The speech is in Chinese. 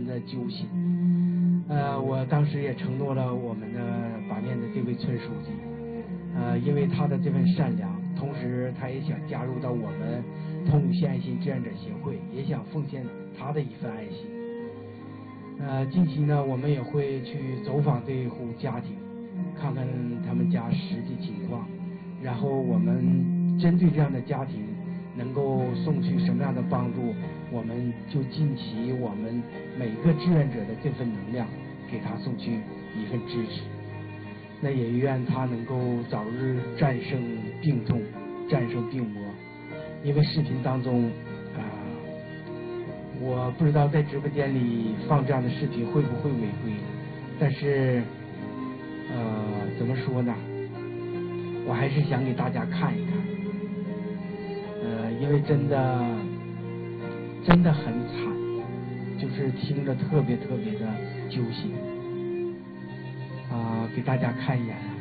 的揪心。我当时也承诺了我们的把面的这位村书记，因为他的这份善良，同时他也想加入到我们通鲁县爱心志愿者协会，也想奉献他的一份爱心。近期呢，我们也会去走访这一户家庭，看看他们家实际情况，然后我们针对这样的家庭能够送去什么样的帮助，我们就尽其我们每个志愿者的这份能量，给他送去一份支持。那也愿他能够早日战胜病痛，战胜病魔。因为视频当中我不知道在直播间里放这样的视频会不会违规，但是怎么说呢，我还是想给大家看一看，因为真的很惨，就是听着特别的揪心，给大家看一眼。